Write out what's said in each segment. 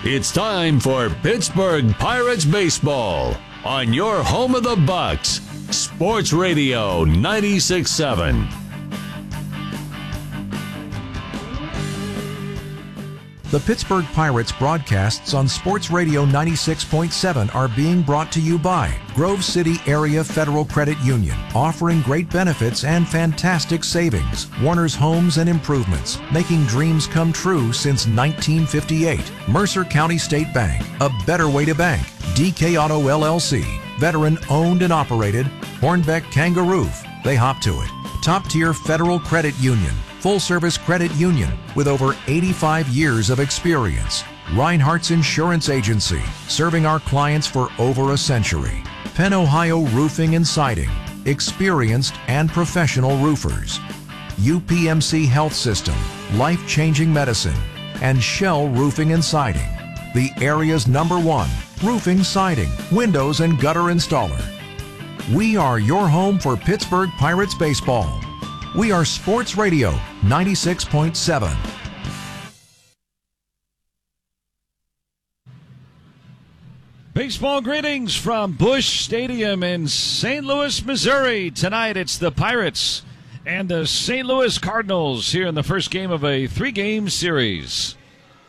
It's time for Pittsburgh Pirates baseball on your home of the Bucks, Sports Radio 96.7. The Pittsburgh Pirates broadcasts on Sports Radio 96.7 are being brought to you by Grove City Area Federal Credit Union, offering great benefits and fantastic savings. Warner's Homes and Improvements, making dreams come true since 1958. Mercer County State Bank, a better way to bank. DK Auto LLC, veteran owned and operated. Hornbeck Kangaroo, they hop to it. Top tier Federal Credit Union, full-service credit union with over 85 years of experience. Reinhardt's Insurance Agency, serving our clients for over a century. Penn Ohio Roofing and Siding, experienced and professional roofers. UPMC Health System, life-changing medicine. And Shell Roofing and Siding, the area's #1 roofing, siding, windows, and gutter installer. We are your home for Pittsburgh Pirates baseball. We are Sports Radio 96.7. Baseball greetings from Busch Stadium in St. Louis, Missouri. Tonight it's the Pirates and the St. Louis Cardinals here in the first game of a 3-game series.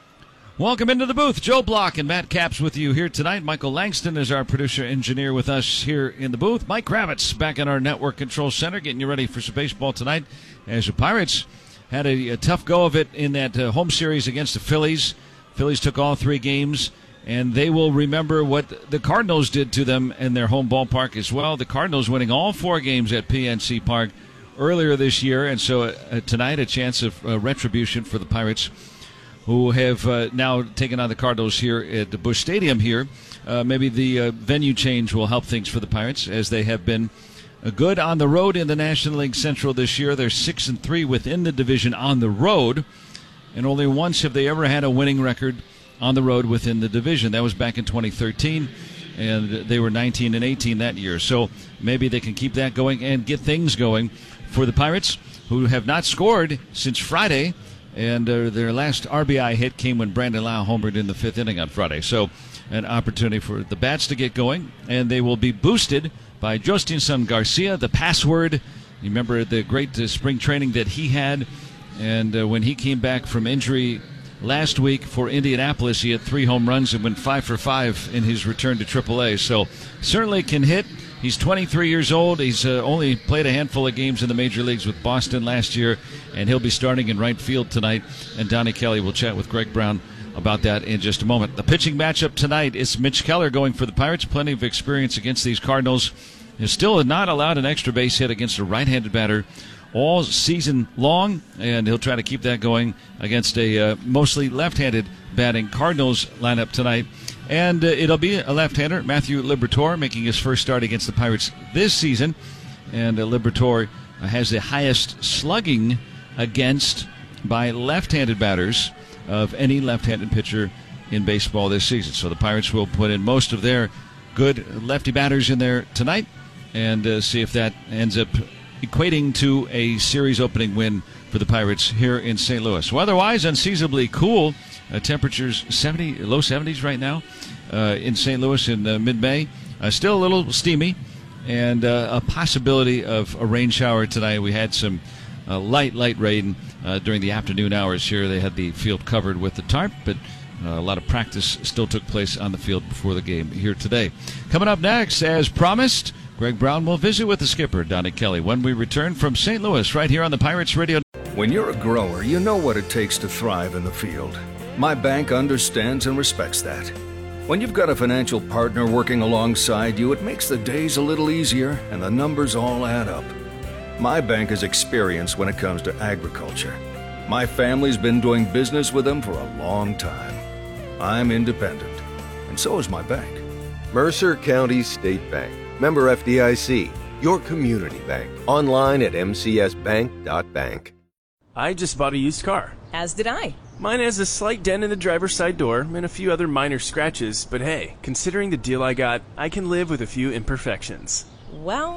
Welcome into the booth. Joe Block and Matt Capps with you here tonight. Michael Langston is our producer-engineer with us here in the booth. Mike Kravitz back in our network control center getting you ready for some baseball tonight as the Pirates had a tough go of it in that home series against the Phillies. Phillies took all 3 games, and they will remember what the Cardinals did to them in their home ballpark as well. The Cardinals winning all 4 games at PNC Park earlier this year, and so tonight a chance of retribution for the Pirates, who have now taken on the Cardinals here at the Busch Stadium here. Maybe the venue change will help things for the Pirates, as they have been good on the road in the National League Central this year. They're 6-3 within the division on the road, and only once have they ever had a winning record on the road within the division. That was back in 2013, and they were 19-18 that year. So maybe they can keep that going and get things going for the Pirates, who have not scored since Friday. And their last RBI hit came when Brandon Lau homered in the 5th inning on Friday. So an opportunity for the bats to get going. And they will be boosted by Jostinson Garcia, the password. You remember the great spring training that he had. And when he came back from injury last week for Indianapolis, he had 3 home runs and went 5 for 5 in his return to AAA. So certainly can hit. He's 23 years old. He's only played a handful of games in the major leagues with Boston last year, and he'll be starting in right field tonight. And Donnie Kelly will chat with Greg Brown about that in just a moment. The pitching matchup tonight is Mitch Keller going for the Pirates. Plenty of experience against these Cardinals. He still has not allowed an extra base hit against a right-handed batter all season long, and he'll try to keep that going against a mostly left-handed batting Cardinals lineup tonight. And it'll be a left-hander, Matthew Liberatore, making his first start against the Pirates this season. And Liberatore has the highest slugging against by left-handed batters of any left-handed pitcher in baseball this season. So the Pirates will put in most of their good lefty batters in there tonight and see if that ends up equating to a series opening win for the Pirates here in St. Louis. Weather-wise, unseasonably cool. Temperatures low 70s right now in St. Louis in mid-May. Still a little steamy, and a possibility of a rain shower tonight. We had some light rain during the afternoon hours here. They had the field covered with the tarp, but a lot of practice still took place on the field before the game here today. Coming up next, as promised, Greg Brown will visit with the skipper, Donnie Kelly, when we return from St. Louis right here on the Pirates Radio. When you're a grower, you know what it takes to thrive in the field. My bank understands and respects that. When you've got a financial partner working alongside you, it makes the days a little easier and the numbers all add up. My bank has experience when it comes to agriculture. My family's been doing business with them for a long time. I'm independent, and so is my bank. Mercer County State Bank. Member FDIC. Your community bank. Online at mcsbank.bank. I just bought a used car. As did I. Mine has a slight dent in the driver's side door and a few other minor scratches, but hey, considering the deal I got, I can live with a few imperfections. Well,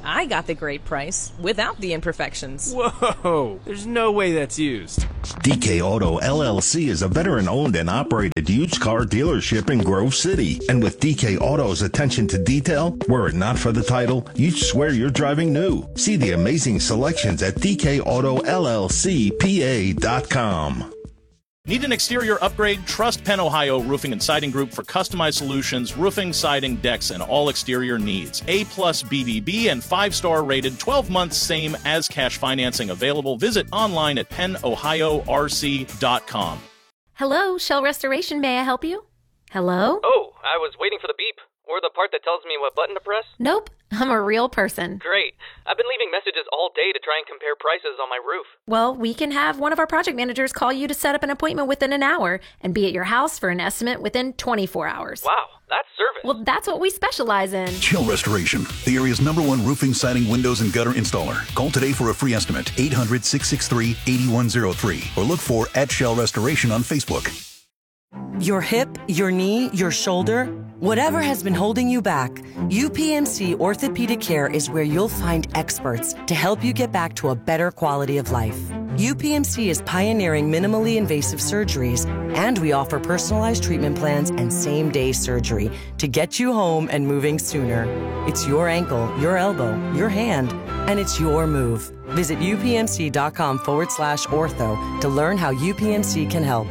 I got the great price without the imperfections. Whoa! There's no way that's used. DK Auto LLC is a veteran-owned and operated used car dealership in Grove City. And with DK Auto's attention to detail, were it not for the title, you'd swear you're driving new. See the amazing selections at DKAutoLLCPA.com. Need an exterior upgrade? Trust Penn Ohio Roofing and Siding Group for customized solutions, roofing, siding, decks, and all exterior needs. A+ BBB and 5-star rated, 12 months same as cash financing available. Visit online at pennohiorc.com. Hello, Shell Restoration. May I help you? Hello? Oh, I was waiting for the beep. Or the part that tells me what button to press? Nope, I'm a real person. Great. I've been leaving messages all day to try and compare prices on my roof. Well, we can have one of our project managers call you to set up an appointment within an hour and be at your house for an estimate within 24 hours. Wow, that's service. Well, that's what we specialize in. Shell Restoration, the area's #1 roofing, siding, windows, and gutter installer. Call today for a free estimate, 800-663-8103, or look for @Shell Restoration on Facebook. Your hip, your knee, your shoulder, whatever has been holding you back, UPMC Orthopedic Care is where you'll find experts to help you get back to a better quality of life. UPMC is pioneering minimally invasive surgeries, and we offer personalized treatment plans and same-day surgery to get you home and moving sooner. It's your ankle, your elbow, your hand, and it's your move. Visit upmc.com/ortho to learn how UPMC can help.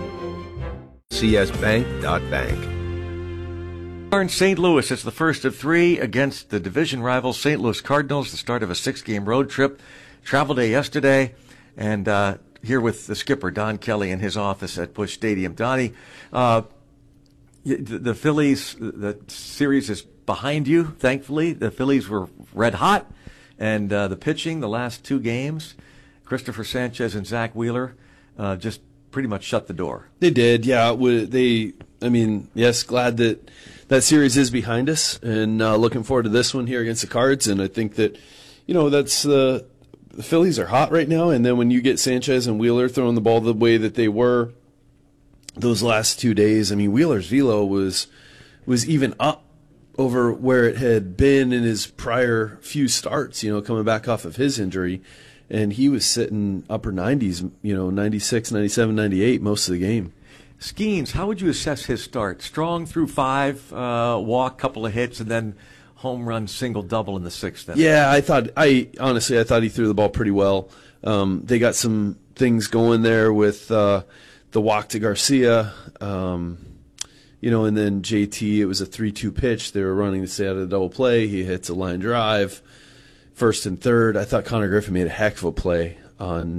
csbank.bank. In St. Louis, it's the first of 3 against the division rival St. Louis Cardinals, the start of a 6-game road trip. Travel day yesterday, and here with the skipper, Don Kelly, in his office at Busch Stadium. Donnie, the Phillies, the series is behind you, thankfully. The Phillies were red hot, and the pitching, the last 2 games, Christopher Sanchez and Zach Wheeler, just pretty much shut the door. They did, yeah. Yes, glad that series is behind us, and looking forward to this one here against the Cards. And I think that, that's the Phillies are hot right now. And then when you get Sanchez and Wheeler throwing the ball the way that they were those last 2 days, Wheeler's velo was even up over where it had been in his prior few starts. Coming back off of his injury. And he was sitting upper 90s, 96, 97, 98 most of the game. Skeens, how would you assess his start? Strong through 5, walk, couple of hits, and then home run, single, double in the 6th inning. Yeah, I thought he threw the ball pretty well. They got some things going there with the walk to Garcia, and then JT, it was a 3-2 pitch. They were running to stay out of the double play. He hits a line drive. 1st and 3rd, I thought Connor Griffin made a heck of a play on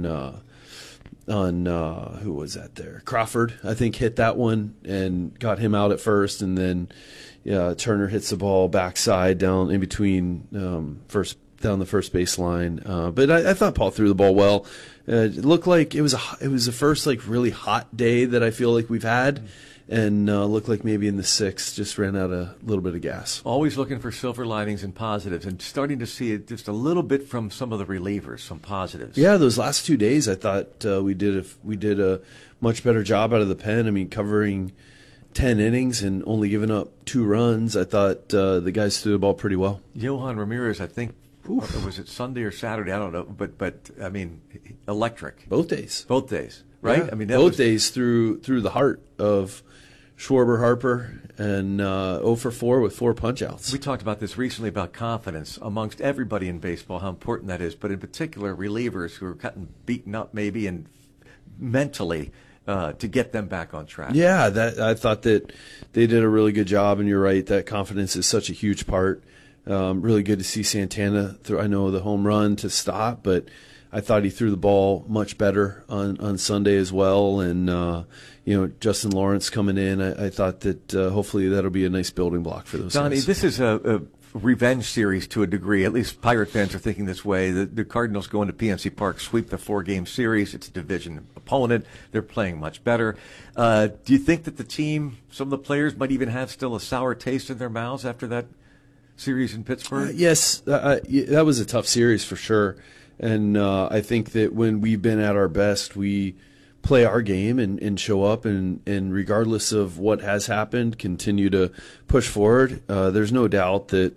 who was that there? Crawford, I think, hit that one and got him out at first, and then Turner hits the ball backside down in between down the first baseline. But I thought Paul threw the ball well. It looked like it was the first really really day that I feel like we've had. And looked like maybe in the 6th just ran out a little bit of gas. Always looking for silver linings and positives, and starting to see it just a little bit from some of the relievers, some positives. Yeah, those last 2 days, I thought we did a much better job out of the pen. Covering 10 innings and only giving up 2 runs. I thought the guys threw the ball pretty well. Johan Ramirez, I think, was it Sunday or Saturday? I don't know, but electric. Both days, right? Yeah. Both days through the heart of Schwarber, Harper, and 0 for 4 with 4 punch-outs. We talked about this recently about confidence amongst everybody in baseball, how important that is, but in particular relievers who are gotten beaten up maybe and mentally to get them back on track. Yeah, I thought that they did a really good job, and you're right, that confidence is such a huge part. Really good to see Santana throw, I know, the home run to stop, but I thought he threw the ball much better on Sunday as well, and Justin Lawrence coming in. I thought that hopefully that'll be a nice building block for those Donnie, guys. this is a revenge series to a degree. At least Pirate fans are thinking this way. The Cardinals go into PNC Park, sweep the 4-game series. It's a division opponent. They're playing much better. Do you think that the team, some of the players, might even have still a sour taste in their mouths after that series in Pittsburgh? Yes, that was a tough series for sure. And I think that when we've been at our best, we play our game and show up and regardless of what has happened, continue to push forward. There's no doubt that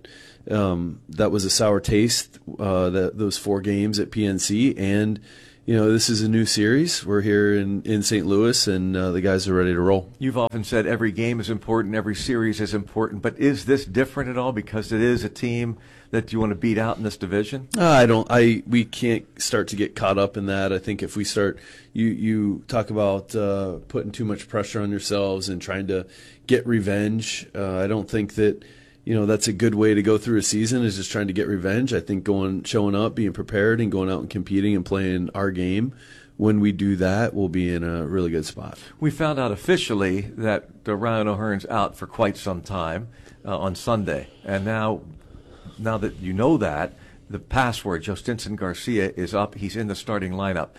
that was a sour taste, those 4 games at PNC. And, this is a new series. We're here in St. Louis, and the guys are ready to roll. You've often said every game is important, every series is important, but is this different at all because it is a team that you want to beat out in this division? We can't start to get caught up in that. I think if we start, you talk about putting too much pressure on yourselves and trying to get revenge. I don't think that, that's a good way to go through a season, is just trying to get revenge. I think showing up, being prepared, and going out and competing and playing our game, when we do that, we'll be in a really good spot. We found out officially that Ryan O'Hearn's out for quite some time on Sunday. And now that you know that, the password, Jostinson Garcia, is up. He's in the starting lineup.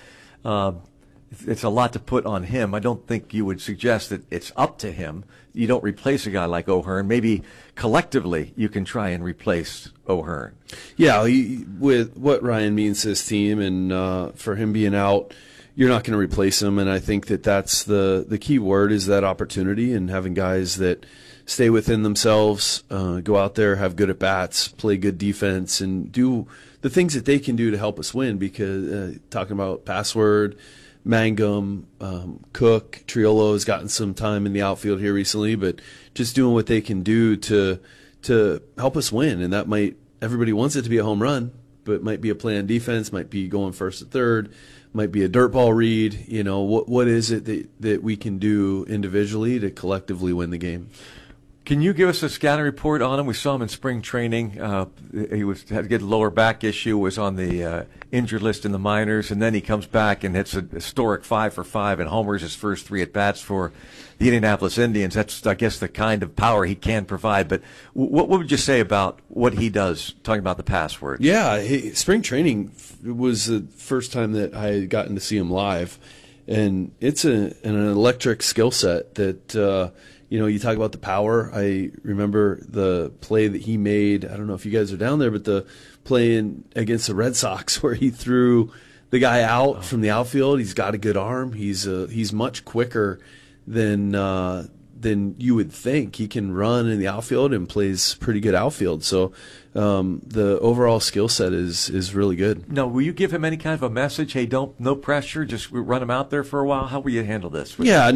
It's a lot to put on him. I don't think you would suggest that it's up to him. You don't replace a guy like O'Hearn. Maybe collectively you can try and replace O'Hearn. Yeah, with what Ryan means to his team, and for him being out, you're not going to replace him. And I think that's the key word, is that opportunity, and having guys that stay within themselves, go out there, have good at-bats, play good defense, and do the things that they can do to help us win. Because talking about Password, Mangum, Cook, Triolo has gotten some time in the outfield here recently, but just doing what they can do to help us win. And that everybody wants it to be a home run, but it might be a play on defense, might be going first to third, might be a dirt ball read. What is it that we can do individually to collectively win the game? Can you give us a scouting report on him? We saw him in spring training. He had to get a lower back issue, was on the injured list in the minors, and then he comes back and hits a historic 5 for 5 and homers his first 3 at-bats for the Indianapolis Indians. That's, I guess, the kind of power he can provide. But what would you say about what he does, talking about the password? Yeah, spring training was the first time that I had gotten to see him live, and it's an electric skill set that you talk about the power. I remember the play that he made. I don't know if you guys are down there, but the play against the Red Sox where he threw the guy out from the outfield. He's got a good arm. He's much quicker than you would think. He can run in the outfield and plays pretty good outfield. So the overall skill set is really good. Now, will you give him any kind of a message? Hey, no pressure. Just run him out there for a while. How will you handle this?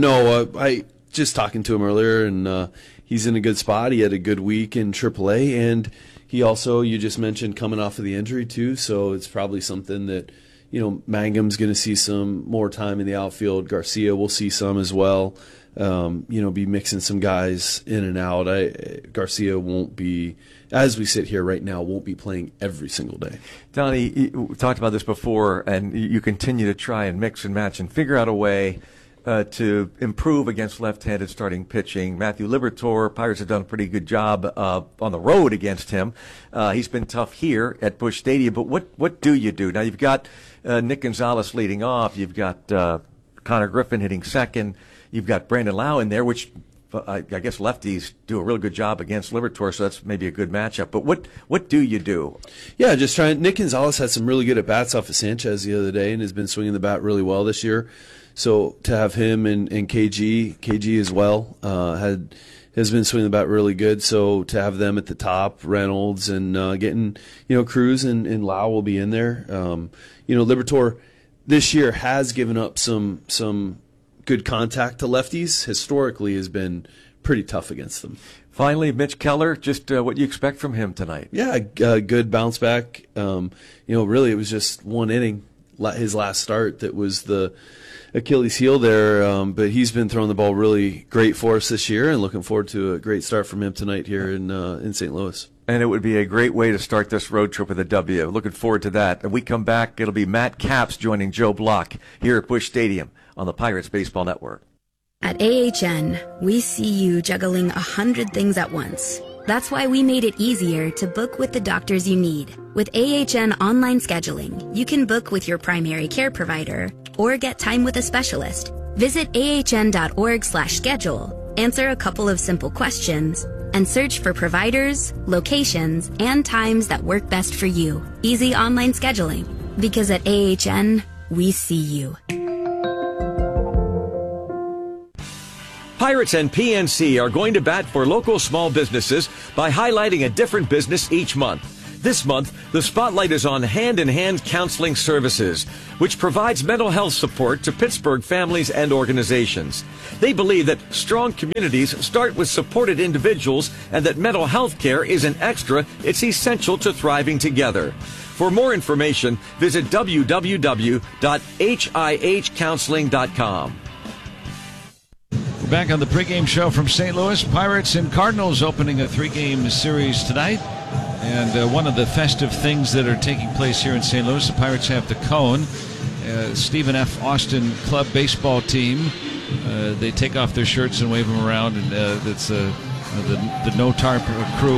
I just talking to him earlier, and he's in a good spot. He had a good week in AAA, and he also, you just mentioned, coming off of the injury too, so it's probably something that, Mangum's going to see some more time in the outfield. Garcia will see some as well. Be mixing some guys in and out. Garcia won't be, as we sit here right now, won't be playing every single day. Donnie, we talked about this before, and you continue to try and mix and match and figure out a way to improve against left-handed starting pitching. Matthew Liberatore, Pirates have done a pretty good job on the road against him. He's been tough here at Busch Stadium, but what do you do? Now you've got Nick Gonzalez leading off. You've got Connor Griffin hitting second. You've got Brandon Lau in there, which I guess lefties do a real good job against Liberatore, so that's maybe a good matchup. But what do you do? Yeah, just trying. Nick Gonzalez had some really good at-bats off of Sanchez the other day and has been swinging the bat really well this year. So to have him and KG as well, has been swinging the bat really good. So to have them at the top, Reynolds and getting, Cruz and Lau will be in there. Liberatore this year has given up some good contact to lefties. Historically has been pretty tough against them. Finally, Mitch Keller, just what you expect from him tonight? Yeah, good bounce back. Really it was just one inning, his last start, that was the Achilles heel there, but he's been throwing the ball really great for us this year, and looking forward to a great start from him tonight here in St. Louis. And it would be a great way to start this road trip with a W. Looking forward to that. And we come back, it'll be Matt Capps joining Joe Block here at Busch Stadium on the Pirates Baseball Network. At AHN, we see you juggling 100 things at once. That's why we made it easier to book with the doctors you need. With AHN online scheduling, you can book with your primary care provider or get time with a specialist. Visit ahn.org/schedule, answer a couple of simple questions, and search for providers, locations, and times that work best for you. Easy online scheduling. Because at AHN, we see you. Pirates and PNC are going to bat for local small businesses by highlighting a different business each month. This month, the spotlight is on Hand-in-Hand Counseling Services, which provides mental health support to Pittsburgh families and organizations. They believe that strong communities start with supported individuals and that mental health care isn't extra, it's essential to thriving together. For more information, visit www.hihcounseling.com. We're back on the pregame show from St. Louis. Pirates and Cardinals opening a 3-game series tonight. And one of the festive things that are taking place here in St. Louis, the Pirates have the Cone. Stephen F. Austin Club baseball team. They take off their shirts and wave them around, and it's the No Tarp crew.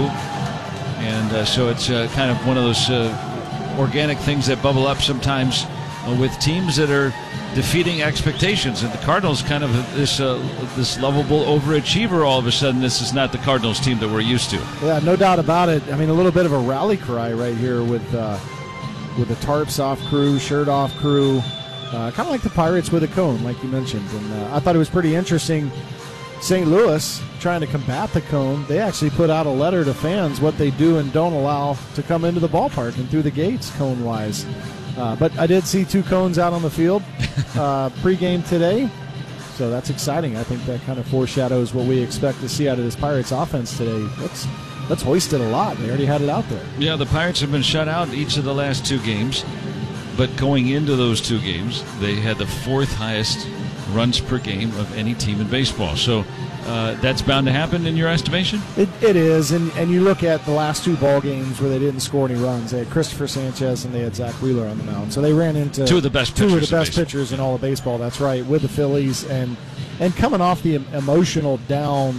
And so it's kind of one of those organic things that bubble up sometimes with teams that are defeating expectations. And the Cardinals kind of this lovable overachiever all of a sudden. This is not the Cardinals team that we're used to. Yeah, no doubt about it. I mean, a little bit of a rally cry right here with the tarps off crew, shirt off crew. Kind of like the Pirates with a cone, like you mentioned. And I thought it was pretty interesting. St. Louis, trying to combat the cone, they actually put out a letter to fans what they do and don't allow to come into the ballpark and through the gates cone-wise. But I did see 2 cones out on the field pregame today, so that's exciting. I think that kind of foreshadows what we expect to see out of this Pirates offense today. Let's hoist it a lot. They already had it out there. Yeah, the Pirates have been shut out each of the last 2 games, but going into those 2 games, they had the 4th highest runs per game of any team in baseball. So that's bound to happen in your estimation? It is, and you look at the last 2 ball games where they didn't score any runs. They had Christopher Sanchez and they had Zach Wheeler on the mound. So they ran into 2 of the best pitchers in all of baseball. That's right, with the Phillies, and coming off the emotional down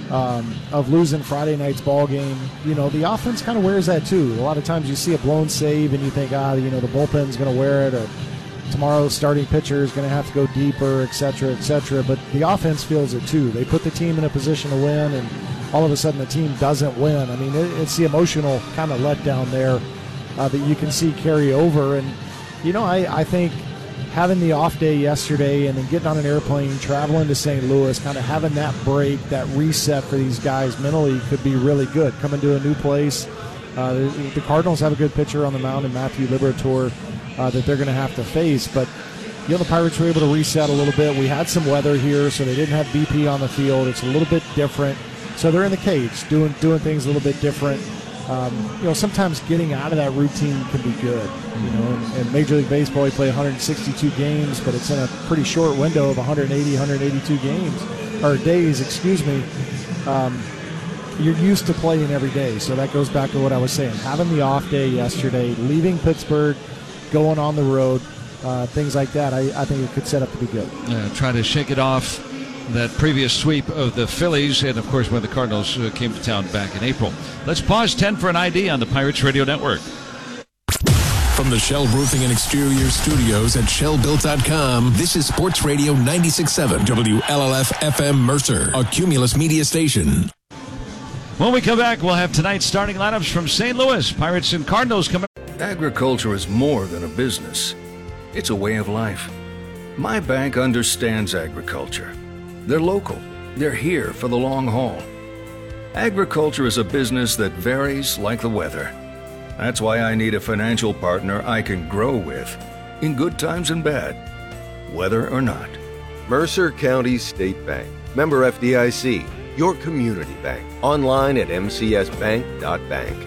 of losing Friday night's ball game. You know, the offense kind of wears that too. A lot of times you see a blown save and you think, the bullpen's going to wear it, or tomorrow's starting pitcher is going to have to go deeper, et cetera, but the offense feels it too. They put the team in a position to win, and all of a sudden the team doesn't win. I mean, it's the emotional kind of letdown there that you can see carry over. And, I think having the off day yesterday and then getting on an airplane, traveling to St. Louis, kind of having that break, that reset for these guys mentally could be really good. Coming to a new place. The Cardinals have a good pitcher on the mound in Matthew Liberatore that they're going to have to face. But, the Pirates were able to reset a little bit. We had some weather here, so they didn't have BP on the field. It's a little bit different. So they're in the cage doing things a little bit different. Sometimes getting out of that routine can be good. In Major League Baseball, we play 162 games, but it's in a pretty short window of 182 days, you're used to playing every day. So that goes back to what I was saying. Having the off day yesterday, leaving Pittsburgh, going on the road, things like that, I think it could set up to be good. Try to shake it off, that previous sweep of the Phillies, and of course when the Cardinals came to town back in April. Let's pause 10 for an ID on the Pirates Radio Network. From the Shell Roofing and Exterior Studios at ShellBuilt.com, this is Sports Radio 96.7 WLLF FM Mercer, a Cumulus media station. When we come back, we'll have tonight's starting lineups from St. Louis. Pirates and Cardinals coming. Agriculture is more than a business. It's a way of life. My bank understands agriculture. They're local. They're here for the long haul. Agriculture is a business that varies like the weather. That's why I need a financial partner I can grow with, in good times and bad, whether or not. Mercer County State Bank. Member FDIC. Your community bank. Online at mcsbank.bank.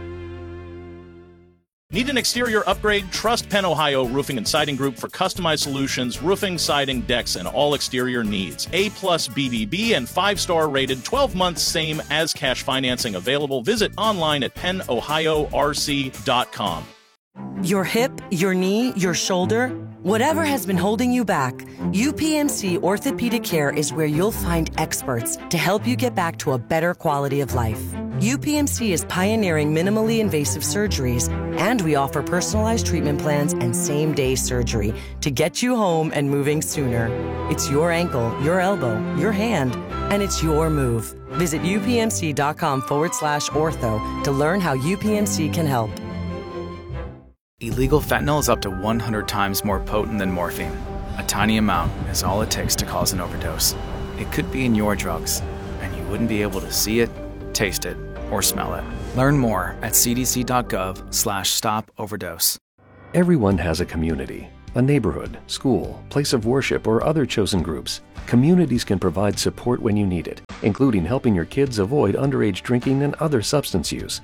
Need an exterior upgrade? Trust Penn Ohio Roofing and Siding Group for customized solutions, roofing, siding, decks, and all exterior needs. A+ BBB and 5-star rated, 12 months same as cash financing available. Visit online at pennohiorc.com. Your hip, your knee, your shoulder, whatever has been holding you back, UPMC Orthopedic Care is where you'll find experts to help you get back to a better quality of life. UPMC is pioneering minimally invasive surgeries, and we offer personalized treatment plans and same-day surgery to get you home and moving sooner. It's your ankle, your elbow, your hand, and it's your move. Visit upmc.com/ortho to learn how UPMC can help. Illegal fentanyl is up to 100 times more potent than morphine. A tiny amount is all it takes to cause an overdose. It could be in your drugs, and you wouldn't be able to see it, taste it, or smell it. Learn more at cdc.gov/stop-overdose. Everyone has a community, a neighborhood, school, place of worship, or other chosen groups. Communities can provide support when you need it, including helping your kids avoid underage drinking and other substance use.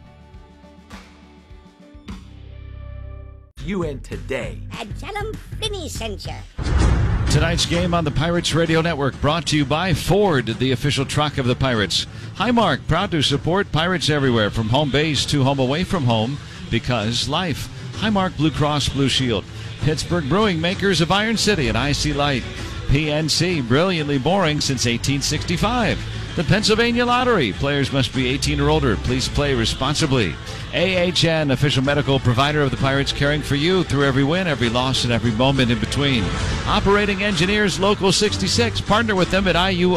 UN Today. And tell them Finney sent you. Tonight's game on the Pirates Radio Network brought to you by Ford, the official truck of the Pirates. Highmark, proud to support Pirates everywhere, from home base to home away from home, because life. Highmark Blue Cross Blue Shield. Pittsburgh Brewing, makers of Iron City and IC Light. PNC, brilliantly boring since 1865. The Pennsylvania Lottery, players must be 18 or older. Please play responsibly. AHN, official medical provider of the Pirates, caring for you through every win, every loss, and every moment in between. Operating Engineers Local 66, partner with them at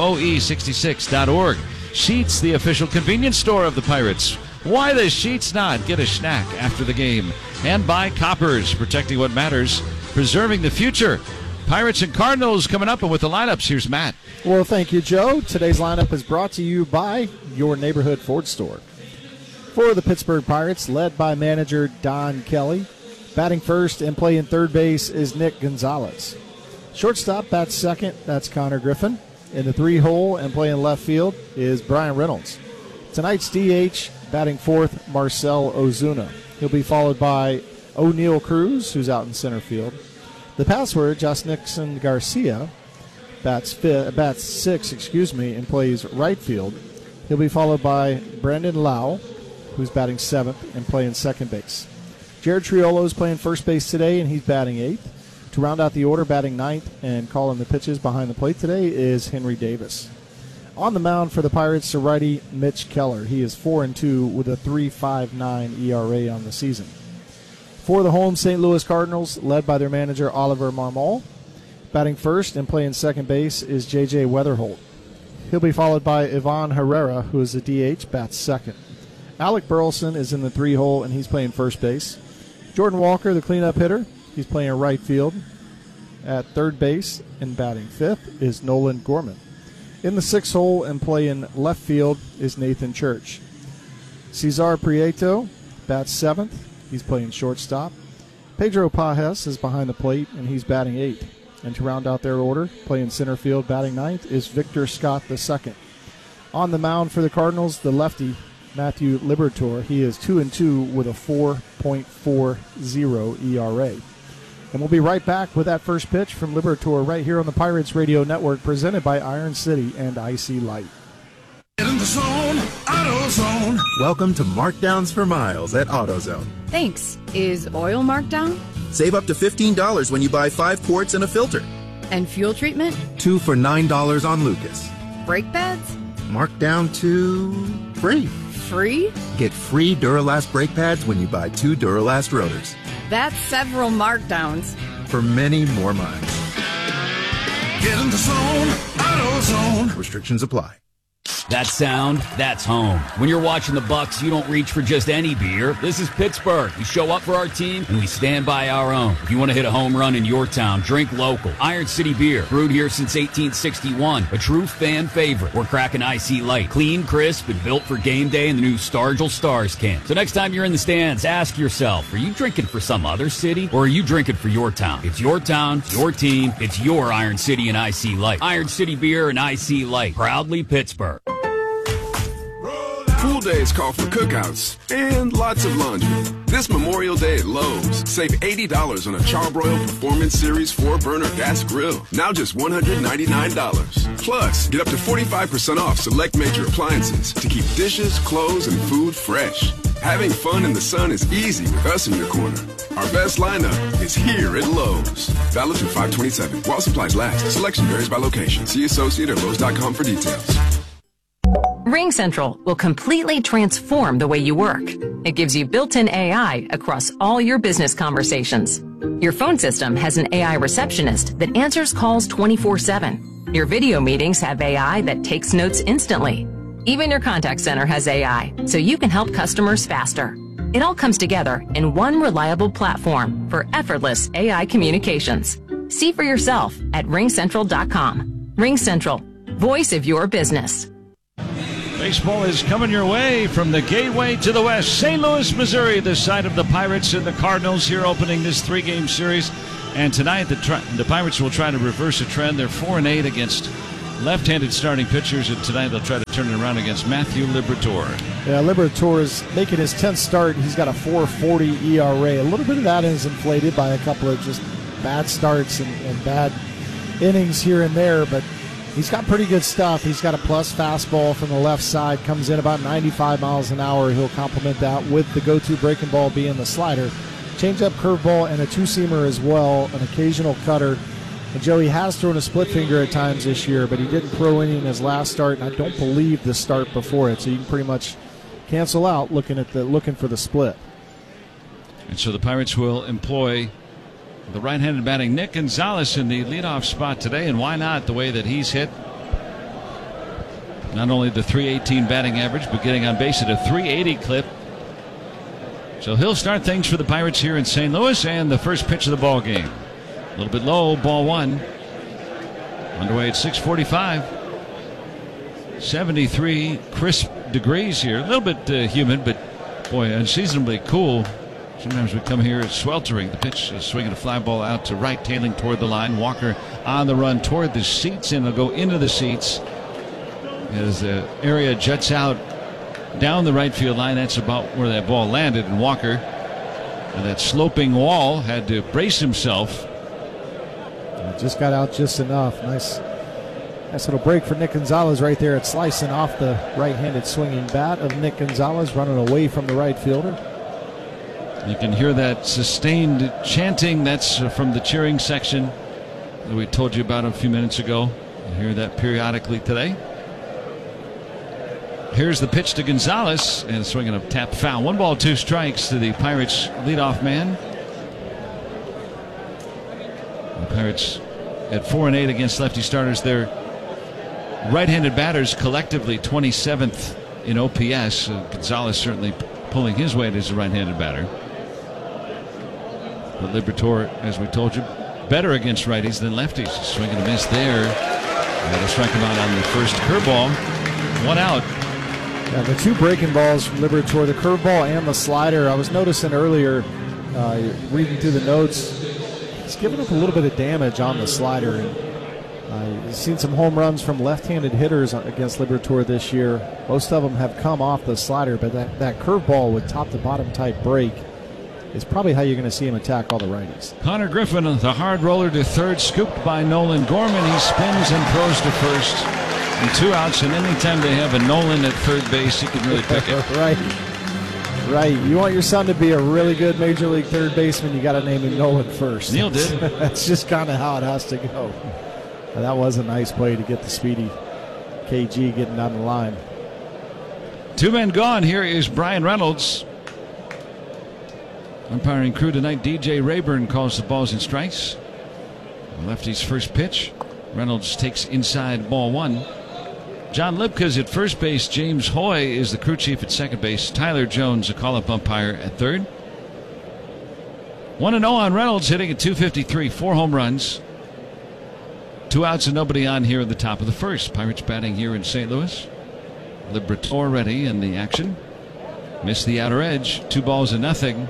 IUOE66.org. Sheets, the official convenience store of the Pirates. Why the Sheets not? Get a snack after the game. And by Coppers, protecting what matters, preserving the future. Pirates and Cardinals coming up, and with the lineups, here's Matt. Well, thank you, Joe. Today's lineup is brought to you by your neighborhood Ford store. For the Pittsburgh Pirates, led by manager Don Kelly. Batting first and playing third base is Nick Gonzalez. Shortstop bats second, that's Connor Griffin. In the 3-hole and playing left field is Brian Reynolds. Tonight's DH, batting fourth, Marcell Ozuna. He'll be followed by O'Neal Cruz, who's out in center field. The password, Josh Nixon Garcia, bats sixth, and plays right field. He'll be followed by Brandon Lau, who's batting seventh and playing second base. Jared Triolo is playing first base today, and he's batting eighth. To round out the order, batting ninth and calling the pitches behind the plate today is Henry Davis. On the mound for the Pirates, the righty Mitch Keller. He is 4-2 with a 3.59 ERA on the season. For the home St. Louis Cardinals, led by their manager Oliver Marmol. Batting first and playing second base is J.J. Weatherholt. He'll be followed by Ivan Herrera, who is the DH, bats second. Alec Burleson is in the 3-hole, and he's playing first base. Jordan Walker, the cleanup hitter, he's playing right field. At third base and batting fifth is Nolan Gorman. In the 6-hole and playing left field is Nathan Church. Cesar Prieto bats seventh. He's playing shortstop. Pedro Pajes is behind the plate, and he's batting eighth. And to round out their order, playing center field, batting ninth, is Victor Scott II. On the mound for the Cardinals, the lefty, Matthew Liberatore. He is 2-2 with a 4.40 ERA. And we'll be right back with that first pitch from Liberatore right here on the Pirates Radio Network, presented by Iron City and IC Light. Get in the zone, AutoZone. Welcome to Markdowns for Miles at AutoZone. Thanks. Is oil marked down? Save up to $15 when you buy 5 quarts and a filter. And fuel treatment? 2 for $9 on Lucas. Brake pads? Marked down to free. Free? Get free Duralast brake pads when you buy 2 Duralast rotors. That's several markdowns. For many more miles. Get in the zone, AutoZone. Restrictions apply. That sound, that's home. When you're watching the Bucks, you don't reach for just any beer. This is Pittsburgh. We show up for our team, and we stand by our own. If you want to hit a home run in your town, drink local. Iron City Beer, brewed here since 1861. A true fan favorite. We're cracking IC Light. Clean, crisp, and built for game day in the new Stargell Stars can. So next time you're in the stands, ask yourself, are you drinking for some other city, or are you drinking for your town? It's your town, it's your team, it's your Iron City and IC Light. Iron City Beer and IC Light. Proudly Pittsburgh. Pool days call for cookouts and lots of laundry. This Memorial Day at Lowe's, save $80 on a Charbroil Performance Series 4-burner gas grill. Now just $199. Plus, get up to 45% off select major appliances to keep dishes, clothes, and food fresh. Having fun in the sun is easy with us in your corner. Our best lineup is here at Lowe's. Valid through 5/27. While supplies last. Selection varies by location. See associate or Lowe's.com for details. RingCentral will completely transform the way you work. It gives you built-in AI across all your business conversations. Your phone system has an AI receptionist that answers calls 24/7. Your video meetings have AI that takes notes instantly. Even your contact center has AI, so you can help customers faster. It all comes together in one reliable platform for effortless AI communications. See for yourself at ringcentral.com. RingCentral. voice of your business. Baseball is coming your way from the gateway to the west. St. Louis, Missouri, the site of the Pirates and the Cardinals here opening this 3-game series. And tonight the Pirates will try to reverse a trend. They're 4-8 against left-handed starting pitchers, and tonight they'll try to turn it around against Matthew Liberatore. Yeah, Liberatore is making his 10th start. He's got a 4.40 ERA. A little bit of that is inflated by a couple of just bad starts and bad innings here and there, but he's got pretty good stuff. He's got a plus fastball from the left side, comes in about 95 miles an hour. He'll complement that with the go-to breaking ball being the slider. Changeup, curveball, and a two-seamer as well, an occasional cutter. And Joey has thrown a split finger at times this year, but he didn't throw any in his last start, and I don't believe the start before it. So you can pretty much cancel out looking for the split. And so the Pirates will employ the right-handed batting Nick Gonzalez in the leadoff spot today, and why not, the way that he's hit not only the .318 batting average, but getting on base at a .380 clip. So he'll start things for the Pirates here in St. Louis, and the first pitch of the ball game. A little bit low, ball one. Underway at 6:45. 73 crisp degrees here. A little bit humid, but boy, unseasonably cool. Sometimes we come here, it's sweltering. The pitch is swinging a fly ball out to right, tailing toward the line. Walker on the run toward the seats, and they'll go into the seats as the area juts out down the right field line. That's about where that ball landed, and Walker, and that sloping wall, had to brace himself. Just got out just enough. Nice little break for Nick Gonzalez right there. It's slicing off the right-handed swinging bat of Nick Gonzalez, running away from the right fielder. You can hear that sustained chanting. That's from the cheering section that we told you about a few minutes ago. You hear that periodically today. Here's the pitch to Gonzalez, and swinging a tap foul. 1 ball, 2 strikes to the Pirates leadoff man. The Pirates at 4-8 against lefty starters. Their right-handed batters collectively 27th in OPS. Gonzalez certainly pulling his weight as a right-handed batter. But Liberatore, as we told you, better against righties than lefties. Swinging a miss there. That'll strike him out on the first curveball. 1 out. Yeah, the 2 breaking balls from Liberatore, the curveball and the slider. I was noticing earlier, reading through the notes, he's given up a little bit of damage on the slider. And you've seen some home runs from left-handed hitters against Liberatore this year. Most of them have come off the slider, but that curveball with top-to-bottom type break is probably how you're going to see him attack all the righties. Connor Griffin, the hard roller to third, scooped by Nolan Gorman. He spins and throws to first. And 2 outs, and anytime they have a Nolan at third base, he can really pick it. Right. You want your son to be a really good Major League third baseman, you got to name him Nolan first. Neil did. That's just kind of how it has to go. And that was a nice play to get the speedy KG getting down the line. 2 men gone. Here is Brian Reynolds. Umpiring crew tonight, DJ Rayburn calls the balls and strikes. Lefty's first pitch. Reynolds takes inside, ball 1. John Lipka's at first base. James Hoy is the crew chief at second base. Tyler Jones, a call-up umpire, at third. 1-0 on Reynolds, hitting at .253, 4 home runs. 2 outs and nobody on here at the top of the first. Pirates batting here in St. Louis. Liberatore ready in the action. Missed the outer edge. 2 balls and nothing.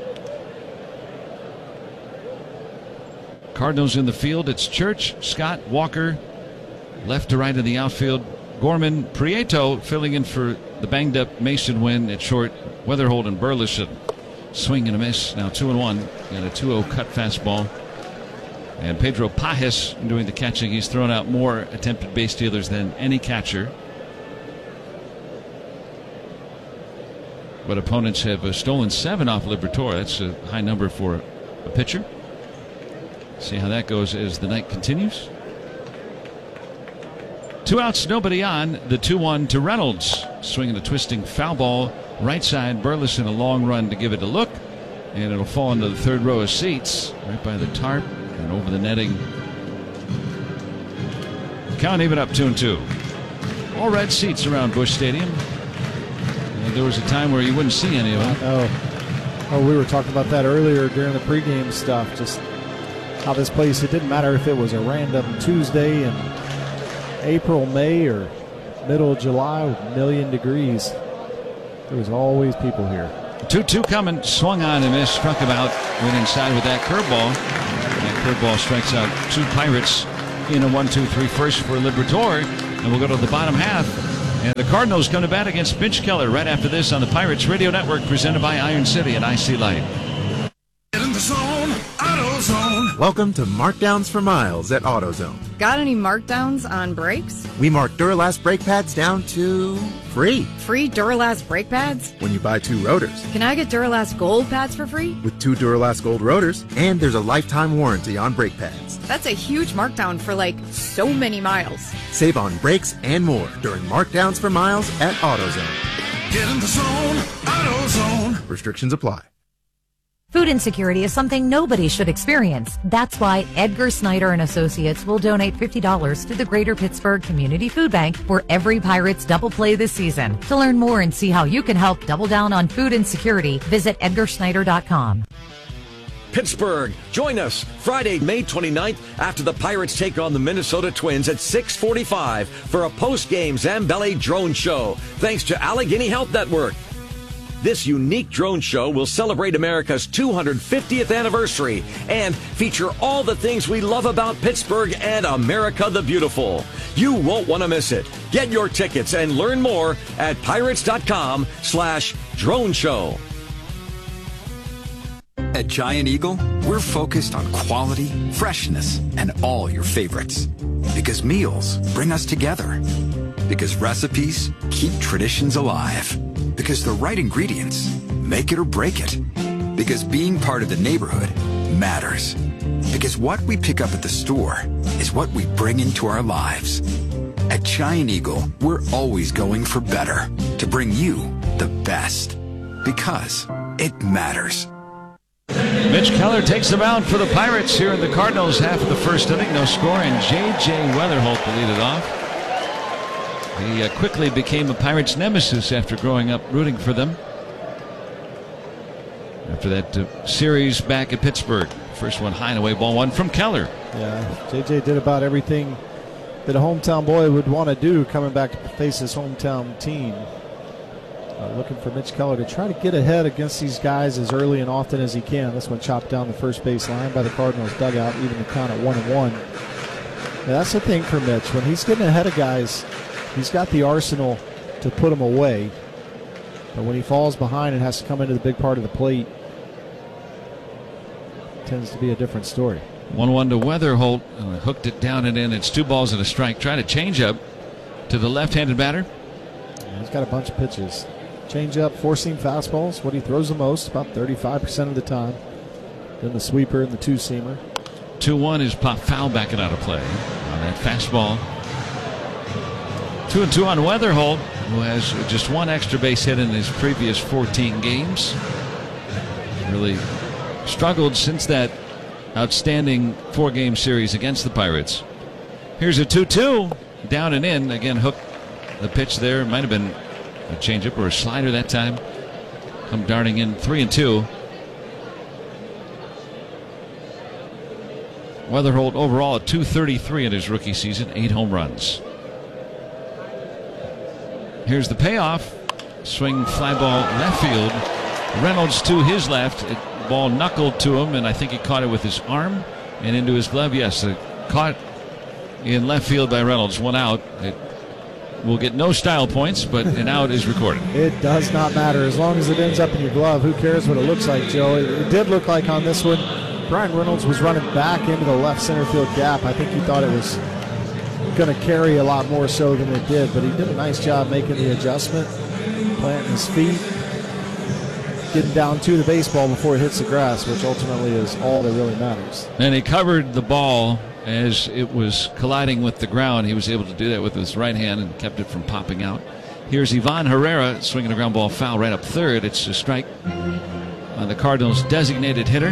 Cardinals in the field. It's Church, Scott, Walker. Left to right in the outfield. Gorman, Prieto filling in for the banged up Mason Wynn at short. Weatherhold and Burleson. Swing and a miss. Now 2-1. And a 2-0 cut fastball. And Pedro Pajes doing the catching. He's thrown out more attempted base stealers than any catcher. But opponents have stolen 7 off Liberatore. That's a high number for a pitcher. See how that goes as the night continues. 2 outs, nobody on. The 2-1 to Reynolds. Swinging a twisting foul ball. Right side, Burleson a long run to give it a look. And it'll fall into the third row of seats. Right by the tarp and over the netting. Count even up 2-2. All red seats around Busch Stadium. There was a time where you wouldn't see any of them. Oh, we were talking about that earlier during the pregame stuff. Just how this place, it didn't matter if it was a random Tuesday and April, May, or middle of July with a million degrees, there was always people here. 2-2 coming, swung on and missed, struck him out, went inside with that curveball. That curveball strikes out 2 Pirates in a 1-2-3 first for Liberatore. And we'll go to the bottom half. And the Cardinals come to bat against Mitch Keller right after this on the Pirates Radio Network, presented by Iron City and IC Light. Get in the zone, AutoZone. Welcome to Markdowns for Miles at AutoZone. Got any markdowns on brakes? We mark Duralast brake pads down to free. Free Duralast brake pads? When you buy 2 rotors. Can I get Duralast Gold pads for free? With 2 Duralast Gold rotors, and there's a lifetime warranty on brake pads. That's a huge markdown for like so many miles. Save on brakes and more during Markdowns for Miles at AutoZone. Get in the zone, AutoZone. Restrictions apply. Food insecurity is something nobody should experience. That's why Edgar Snyder and Associates will donate $50 to the Greater Pittsburgh Community Food Bank for every Pirates double play this season. To learn more and see how you can help double down on food insecurity, visit edgarsnyder.com. Pittsburgh, join us Friday, May 29th after the Pirates take on the Minnesota Twins at 6:45 for a post-game Zambelli drone show, thanks to Allegheny Health Network. This unique drone show will celebrate America's 250th anniversary and feature all the things we love about Pittsburgh and America the Beautiful. You won't want to miss it. Get your tickets and learn more at pirates.com/drone show. At Giant Eagle, we're focused on quality, freshness, and all your favorites. Because meals bring us together. Because recipes keep traditions alive. Because the right ingredients make it or break it. Because being part of the neighborhood matters. Because what we pick up at the store is what we bring into our lives. At Giant Eagle, we're always going for better to bring you the best. Because it matters. Mitch Keller takes the mound for the Pirates here in the Cardinals half of the first inning. No score, and J.J. Weatherholt to lead it off. He quickly became a Pirates nemesis after growing up rooting for them. After that series back at Pittsburgh. First one high and away, ball 1 from Keller. Yeah, J.J. did about everything that a hometown boy would want to do coming back to face his hometown team. Looking for Mitch Keller to try to get ahead against these guys as early and often as he can. This one chopped down the first base line by the Cardinals dugout, even the count at 1-1. Yeah, that's the thing for Mitch. When he's getting ahead of guys, he's got the arsenal to put them away. But when he falls behind and has to come into the big part of the plate, it tends to be a different story. 1-1 to Weatherholt. Hooked it down and in. It's 2 balls and a strike. Try to change up to the left-handed batter. Yeah, he's got a bunch of pitches. Change up, 4-seam fastballs, what he throws the most, about 35% of the time. Then the sweeper and the 2-seamer. 2-1 is pop foul backing out of play on that fastball. 2-2 on Weatherholt, who has just 1 extra base hit in his previous 14 games. Really struggled since that outstanding 4-game series against the Pirates. Here's a 2-2, down and in. Again, hooked the pitch there. Might have been a changeup or a slider that time. Come darting in. 3-2. Weatherholt overall at .233 in his rookie season, 8 home runs. Here's the payoff. Swing fly ball left field. Reynolds to his left. Ball knuckled to him, and I think he caught it with his arm and into his glove. Yes, caught in left field by Reynolds. 1 out. It will get no style points, but an out is recorded. It does not matter. As long as it ends up in your glove, who cares what it looks like, Joe? It did look like on this one, Brian Reynolds was running back into the left center field gap. I think he thought it was going to carry a lot more so than it did, but he did a nice job making the adjustment, planting his feet, getting down to the baseball before it hits the grass, which ultimately is all that really matters. And he covered the ball as it was colliding with the ground. He was able to do that with his right hand and kept it from popping out. Here's Ivan Herrera swinging a ground ball foul right up third. It's a strike on the Cardinals' designated hitter.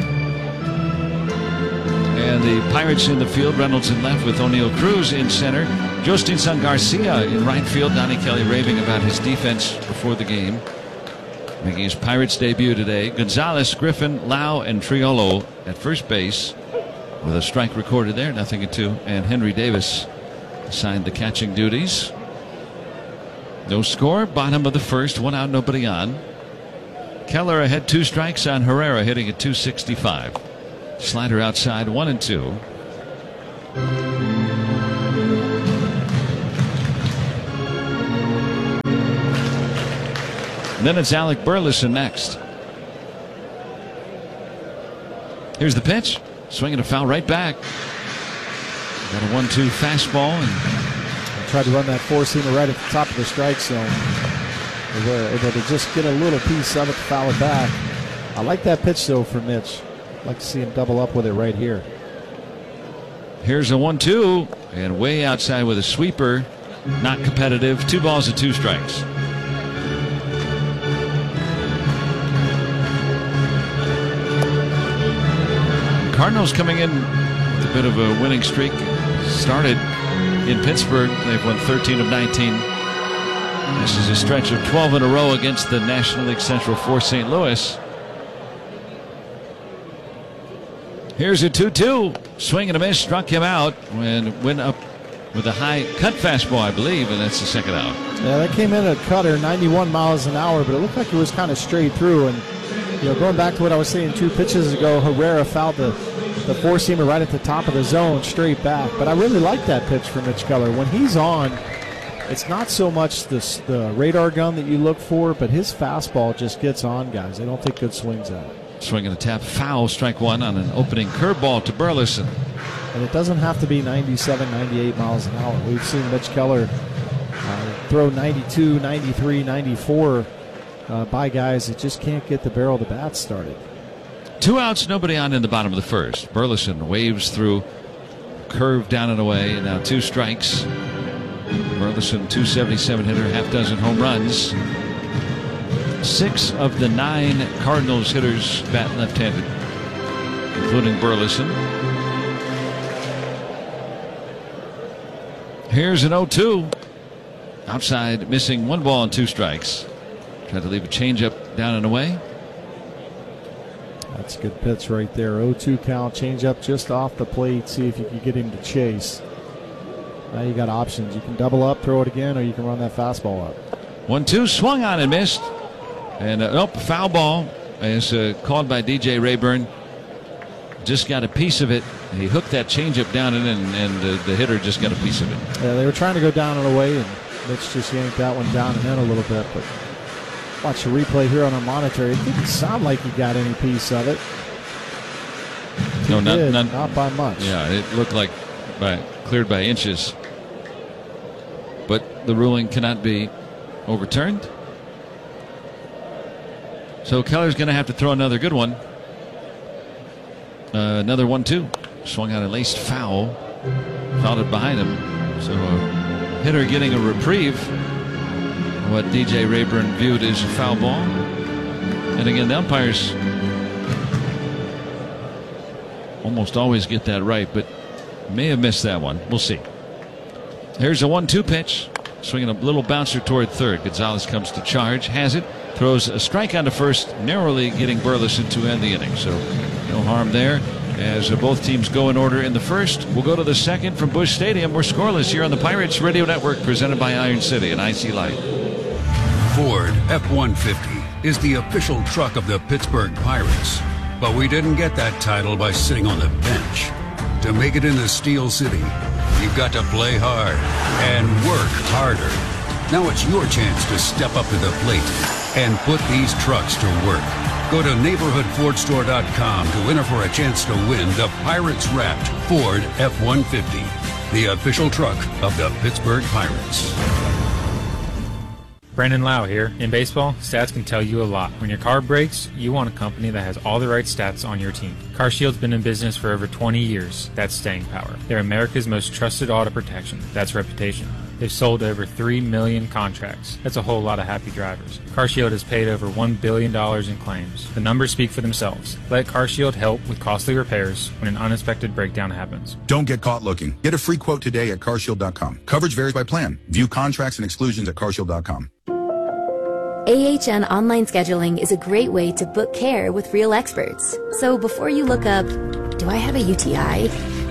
And the Pirates in the field, Reynolds in left with O'Neill Cruz in center. Jostinson Garcia in right field. Donnie Kelly raving about his defense before the game, making his Pirates debut today. Gonzalez, Griffin, Lau, and Triolo at first base with a strike recorded there, 0-2. And Henry Davis assigned the catching duties. No score, bottom of the first, 1 out, nobody on. Keller ahead, 2 strikes on Herrera, hitting at .265. Slider outside, 1-2. And then it's Alec Burleson next. Here's the pitch. Swinging a foul right back. Got a 1-2 fastball. And tried to run that four-seamer right at the top of the strike zone. They were able to just get a little piece of it to foul it back. I like that pitch, though, for Mitch. I'd like to see him double up with it right here. Here's a 1-2. And way outside with a sweeper. Not competitive. 2 balls and 2 strikes. Cardinals coming in with a bit of a winning streak. Started in Pittsburgh. They've won 13 of 19. This is a stretch of 12 in a row against the National League Central for St. Louis. Here's a 2-2. Swing and a miss. Struck him out and went up with a high cut fastball, I believe, and that's the second out. Yeah, that came in a cutter, 91 miles an hour, but it looked like it was kind of straight through. And going back to what I was saying 2 pitches ago, Herrera fouled the four-seamer right at the top of the zone, straight back. But I really like that pitch for Mitch Keller. When he's on, it's not so much the radar gun that you look for, but his fastball just gets on guys. They don't take good swings at it. Swing and a tap, foul, strike 1 on an opening curveball to Burleson. And it doesn't have to be 97, 98 miles an hour. We've seen Mitch Keller throw 92, 93, 94 by guys that just can't get the barrel of the bat started. 2 outs, nobody on in the bottom of the first. Burleson waves through, curve down and away, and now 2 strikes. Burleson, 277 hitter, half dozen home runs. 6 of the 9 Cardinals hitters bat left-handed, including Burleson. Here's an 0-2. Outside, missing 1 ball and 2 strikes. Tried to leave a changeup down and away. That's a good pitch right there. 0-2 count, change up just off the plate. See if you can get him to chase. Now you got options. You can double up, throw it again, or you can run that fastball up. 1-2, swung on and missed. And foul ball is called by DJ Rayburn. Just got a piece of it. He hooked that changeup down and the hitter just got a piece of it. Yeah, they were trying to go down and away, and Mitch just yanked that one down and in a little bit. But watch the replay here on our monitor. It didn't sound like he got any piece of it. No, not by much. Yeah, it looked like cleared by inches. But the ruling cannot be overturned. So Keller's going to have to throw another good one. Another 1-2. Swung out a laced foul. Fouled it behind him. So a hitter getting a reprieve. What DJ Rayburn viewed as a foul ball. And again, the umpires almost always get that right, but may have missed that one. We'll see. Here's a 1-2 pitch. Swinging a little bouncer toward third. Gonzalez comes to charge. Has it. Throws a strike onto first, narrowly getting Burleson to end the inning. So no harm there as both teams go in order in the first. We'll go to the second from Busch Stadium. We're scoreless here on the Pirates Radio Network, presented by Iron City and IC Light. Ford F-150 is the official truck of the Pittsburgh Pirates. But we didn't get that title by sitting on the bench. To make it in the Steel City, you've got to play hard and work harder. Now it's your chance to step up to the plate and put these trucks to work. Go to neighborhoodfordstore.com to enter for a chance to win the Pirates Wrapped Ford F-150, the official truck of the Pittsburgh Pirates. Brandon Lau here. In baseball, stats can tell you a lot. When your car breaks, you want a company that has all the right stats on your team. CarShield's been in business for over 20 years. That's staying power. They're America's most trusted auto protection. That's reputation. They've sold over 3 million contracts. That's a whole lot of happy drivers. CarShield has paid over $1 billion in claims. The numbers speak for themselves. Let CarShield help with costly repairs when an unexpected breakdown happens. Don't get caught looking. Get a free quote today at carshield.com. Coverage varies by plan. View contracts and exclusions at carshield.com. AHN Online Scheduling is a great way to book care with real experts. So before you look up, do I have a UTI?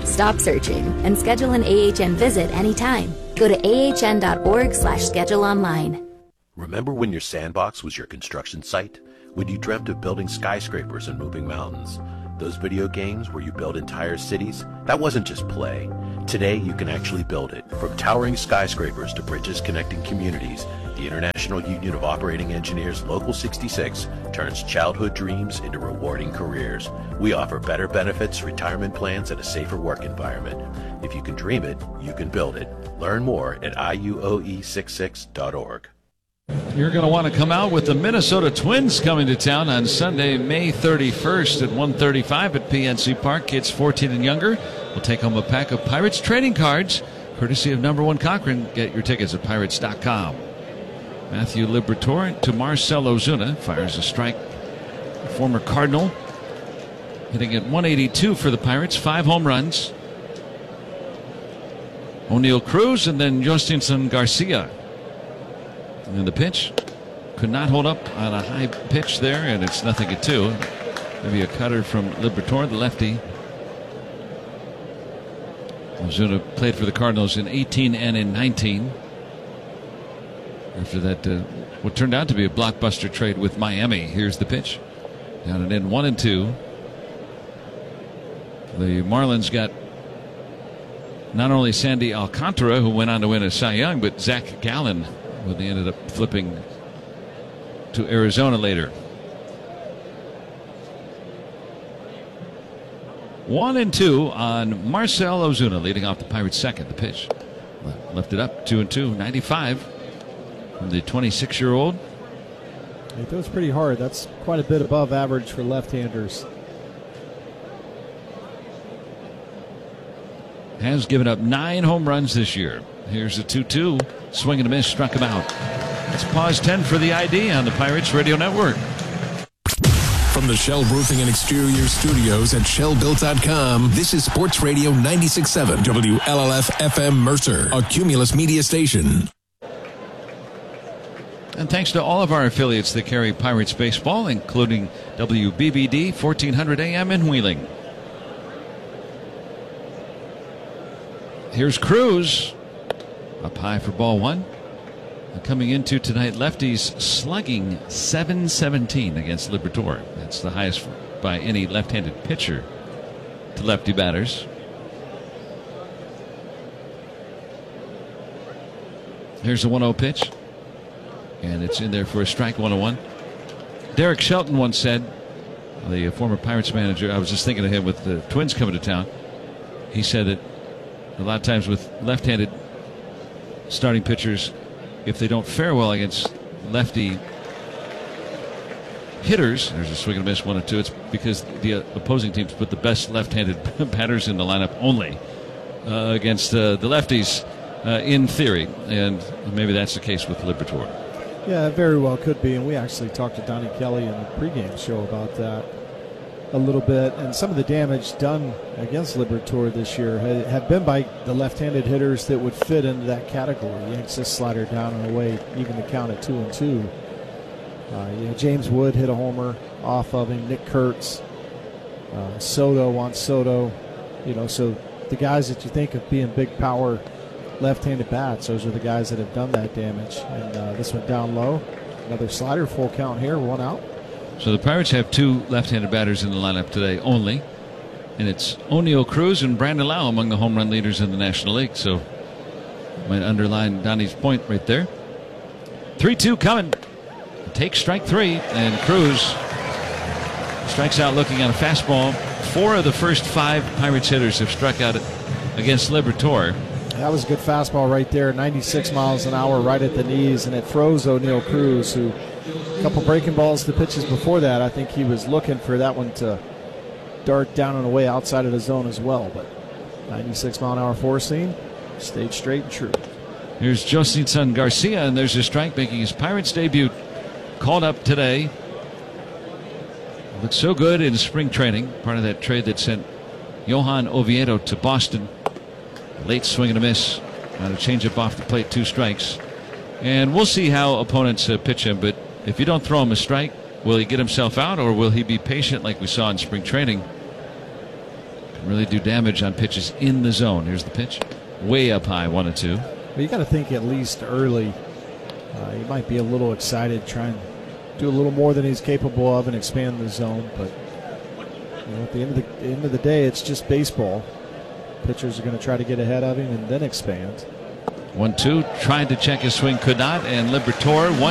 Stop searching and schedule an AHN visit anytime. Go to ahn.org/schedule online. Remember when your sandbox was your construction site? When you dreamt of building skyscrapers and moving mountains? Those video games where you build entire cities? That wasn't just play. Today you can actually build it. From towering skyscrapers to bridges connecting communities, the International Union of Operating Engineers Local 66 turns childhood dreams into rewarding careers. We offer better benefits, retirement plans, and a safer work environment. If you can dream it, you can build it. Learn more at iuoe66.org. You're going to want to come out with the Minnesota Twins coming to town on Sunday, May 31st at 1:35 at PNC Park. Kids 14 and younger will take home a pack of Pirates trading cards, courtesy of number 1 Cochran. Get your tickets at pirates.com. Matthew Liberatore to Marcell Ozuna, fires a strike. Former Cardinal, hitting at 182 for the Pirates, 5 home runs. O'Neill Cruz and then Jostinson Garcia. And the pitch could not hold up on a high pitch there, and it's 0-2. Maybe a cutter from Liberatore, the lefty. Ozuna played for the Cardinals in 18 and in 19. After that, what turned out to be a blockbuster trade with Miami. Here's the pitch. Down and in, 1-2. The Marlins got not only Sandy Alcantara, who went on to win a Cy Young, but Zach Gallen, when they ended up flipping to Arizona later. 1-2 on Marcell Ozuna, leading off the Pirates' second. The pitch left it up, 2-2, 95 from the 26-year-old. He throws pretty hard. That's quite a bit above average for left-handers. Has given up 9 home runs this year. Here's a 2-2. Swing and a miss, struck him out. It's pause 10 for the ID on the Pirates Radio Network. From the Shell Roofing and Exterior Studios at ShellBuilt.com, this is Sports Radio 96.7 WLLF FM Mercer, a Cumulus media station. And thanks to all of our affiliates that carry Pirates baseball, including WBBD 1400 AM in Wheeling. Here's Cruz. Up high for ball 1. Coming into tonight, lefties slugging .717 against Liberatore. That's the highest by any left-handed pitcher to lefty batters. Here's a 1-0 pitch. And it's in there for a strike, 1-1. Derek Shelton once said, the former Pirates manager, I was just thinking of him with the Twins coming to town. He said that a lot of times with left-handed starting pitchers, if they don't fare well against lefty hitters, there's a swing and a miss, 1-2. It's because the opposing teams put the best left-handed batters in the lineup only against the lefties, in theory, and maybe that's the case with Liberatore. Yeah, it very well could be, and we actually talked to Donnie Kelly in the pregame show about that a little bit, and some of the damage done against Liberatore this year have been by the left-handed hitters that would fit into that category. Yanks this slider down and away, even the count at 2-2. James Wood hit a homer off of him. Nick Kurtz, Soto on Soto. So the guys that you think of being big power left-handed bats, those are the guys that have done that damage. And this one down low, another slider, full count here, 1 out. So the Pirates have 2 left-handed batters in the lineup today only, and it's O'Neill Cruz and Brandon Lau among the home run leaders in the National League. So might underline Donnie's point right there. 3-2 coming. Take strike 3, and Cruz strikes out looking at a fastball. 4 of the first 5 Pirates hitters have struck out against Liberatore. That was a good fastball right there, 96 miles an hour right at the knees, and it froze O'Neill Cruz, who a couple breaking balls to pitches before that. I think he was looking for that one to dart down and away outside of the zone as well, but 96 mile an hour four seam stayed straight and true. Here's Jostinson Garcia, and there's a strike making his Pirates debut. Called up today. Looked so good in spring training, part of that trade that sent Johan Oviedo to Boston. Late swing and a miss on a changeup off the plate, 2 strikes. And we'll see how opponents pitch him, but if you don't throw him a strike, will he get himself out, or will he be patient like we saw in spring training? really do damage on pitches in the zone. Here's the pitch. Way up high, 1-2. Well, you got to think at least early. He might be a little excited, trying to do a little more than he's capable of and expand the zone. But at the end of the day, it's just baseball. Pitchers are going to try to get ahead of him and then expand. 1-2, tried to check his swing, could not, and Liberatore